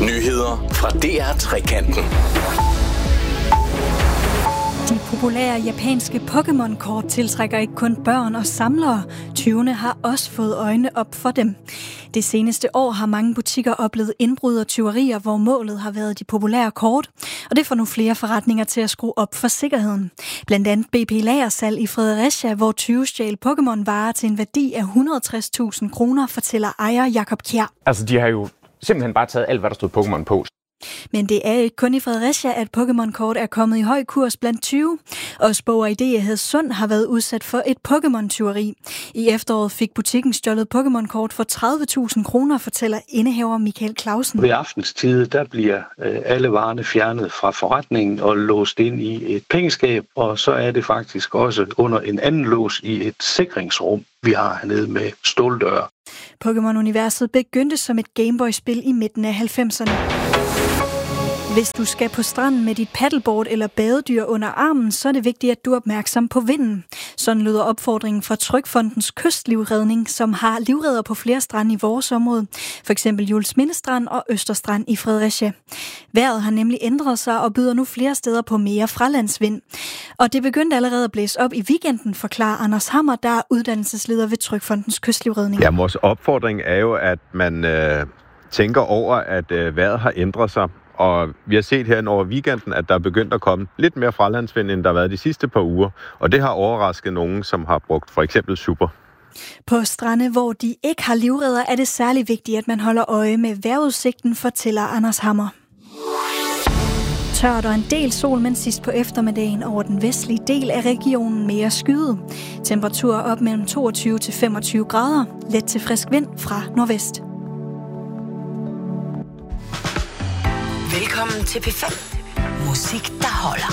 Nyheder fra DR Trekanten. De populære japanske Pokémon-kort tiltrækker ikke kun børn og samlere. Tyvene har også fået øjnene op for dem. Det seneste år har mange butikker oplevet indbrud og tyverier, hvor målet har været de populære kort. Og det får nu flere forretninger til at skrue op for sikkerheden. Blandt andet BP Lagersalg i Fredericia, hvor 20 stjal Pokémon-varer til en værdi af 160.000 kroner, fortæller ejer Jakob Kjær. Altså, de har jo simpelthen bare taget alt, hvad der stod Pokémon på. Men det er ikke kun i Fredericia, at Pokémon-kort er kommet i høj kurs blandt 20. Også Bog og Idé i Hadsund har været udsat for et Pokémon-tyveri. I efteråret fik butikken stjålet Pokémon-kort for 30.000 kroner, fortæller indehaver Michael Clausen. Ved aftenstid, der bliver alle varerne fjernet fra forretningen og låst ind i et pengeskab, og så er det faktisk også under en anden lås i et sikringsrum, vi har hernede med ståldøre. Pokémon-universet begyndte som et Gameboy-spil i midten af 90'erne. Hvis du skal på stranden med dit paddleboard eller badedyr under armen, så er det vigtigt, at du er opmærksom på vinden. Sådan lyder opfordringen fra Trygfondens Kystlivredning, som har livredder på flere strande i vores område. For eksempel Juelsminde Strand og Østerstrand i Fredericia. Vejret har nemlig ændret sig og byder nu flere steder på mere fralandsvind. Og det begyndte allerede at blæse op i weekenden, forklarer Anders Hammer, der er uddannelsesleder ved Trygfondens Kystlivredning. Ja, vores opfordring er jo, at man tænker over, at vejret har ændret sig. Og vi har set her over weekenden, at der er begyndt at komme lidt mere fralandsvind, end der har været de sidste par uger. Og det har overrasket nogen, som har brugt for eksempel super. På strande, hvor de ikke har livredder, er det særlig vigtigt, at man holder øje med vejrudsigten, fortæller Anders Hammer. Tørt og en del sol, men sidst på eftermiddagen over den vestlige del af regionen mere skyet. Temperaturer op mellem 22 til 25 grader. Let til frisk vind fra nordvest. Velkommen til P5. Musik, der holder.